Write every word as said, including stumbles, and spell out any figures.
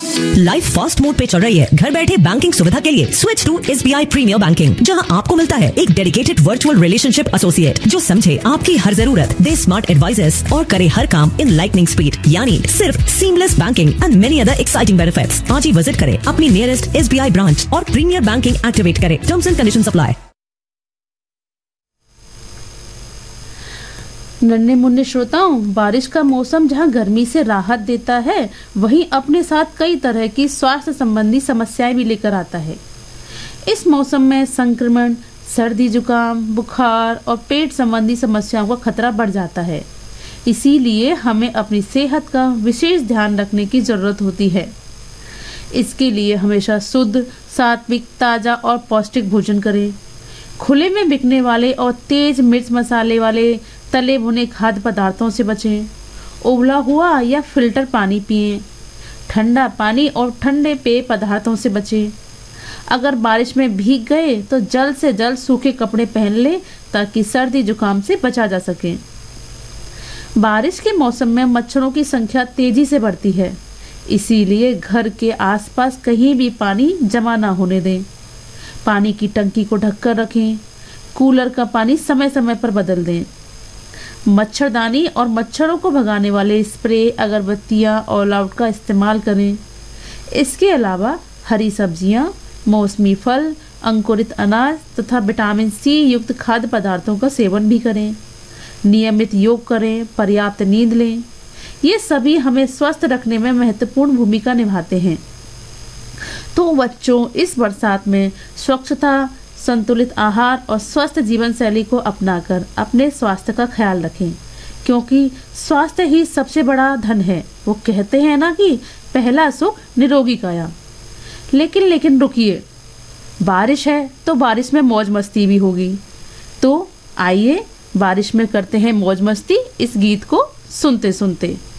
Life fast mode पे चल रही है। घर बैठे बैंकिंग सुविधा के लिए switch to SBI premiere banking, जहां आपको मिलता है एक डेडिकेटेड वर्चुअल रिलेशनशिप एसोसिएट जो समझे आपकी हर जरूरत, दे स्मार्ट एडवाइजर्स और करे हर काम इन लाइटनिंग स्पीड, यानी सिर्फ seamless banking and many other exciting benefits. आज ही विजिट करें अपनी नियरेस्ट एसबीआई ब्रांच और प्रीमियर बैंकिंग एक्टिवेट करें। Terms and conditions apply. नन्हे मुन्ने श्रोताओं, बारिश का मौसम जहां गर्मी से राहत देता है, वहीं अपने साथ कई तरह की स्वास्थ्य संबंधी समस्याएं भी लेकर आता है। इस मौसम में संक्रमण, सर्दी जुकाम, बुखार और पेट संबंधी समस्याओं का खतरा बढ़ जाता है। इसीलिए हमें अपनी सेहत का विशेष ध्यान रखने की जरूरत होती है। इसके लिए हमेशा शुद्ध, सात्विक, ताज़ा और पौष्टिक भोजन करें। खुले में बिकने वाले और तेज मिर्च मसाले वाले तले भुने खाद्य पदार्थों से बचें। उबला हुआ या फिल्टर पानी पिएं। ठंडा पानी और ठंडे पेय पदार्थों से बचें। अगर बारिश में भीग गए तो जल्द से जल्द सूखे कपड़े पहन लें ताकि सर्दी जुकाम से बचा जा सके। बारिश के मौसम में मच्छरों की संख्या तेजी से बढ़ती है, इसीलिए घर के आसपास कहीं भी पानी जमा ना होने दें। पानी की टंकी को ढककर रखें। कूलर का पानी समय समय पर बदल दें। मच्छरदानी और मच्छरों को भगाने वाले स्प्रे, अगरबत्तियां ऑल आउट का इस्तेमाल करें। इसके अलावा हरी सब्जियां, मौसमी फल, अंकुरित अनाज तथा विटामिन सी युक्त खाद्य पदार्थों का सेवन भी करें। नियमित योग करें, पर्याप्त नींद लें। ये सभी हमें स्वस्थ रखने में महत्वपूर्ण भूमिका निभाते हैं। तो बच्चों, इस बरसात में स्वच्छता, संतुलित आहार और स्वस्थ जीवन शैली को अपनाकर अपने स्वास्थ्य का ख्याल रखें, क्योंकि स्वास्थ्य ही सबसे बड़ा धन है। वो कहते हैं ना कि पहला सुख निरोगी काया। लेकिन लेकिन रुकिए, बारिश है तो बारिश में मौज मस्ती भी होगी। तो आइए बारिश में करते हैं मौज मस्ती, इस गीत को सुनते सुनते।